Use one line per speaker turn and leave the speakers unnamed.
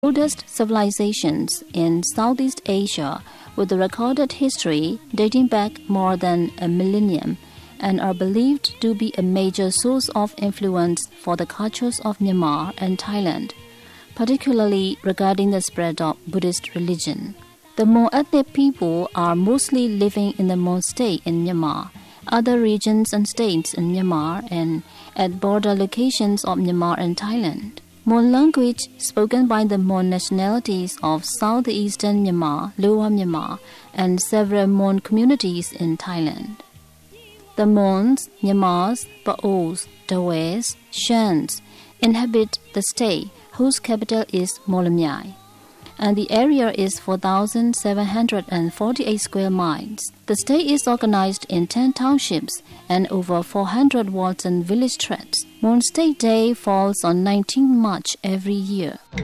oldest civilizations in Southeast Asia with a recorded history dating back more than a millennium and are believed to be a major source of influence for the cultures of Myanmar and Thailand, particularly regarding the spread of Buddhist religion. The Mon ethnic people are mostly living in the Mon state in Myanmar, other regions and states in Myanmar, and at border locations of Myanmar and Thailand. Mon language spoken by the Mon nationalities of southeastern Myanmar, Lower Myanmar, and several Mon communities in Thailand. The Mons, Nyamars, Paos, Dawes, Shans inhabit the state, whose capital is Molamyai, and the area is 4,748 square miles. The state is organized in 10 townships and over 400 wards and village tracts. Mon State Day falls on 19 March every year.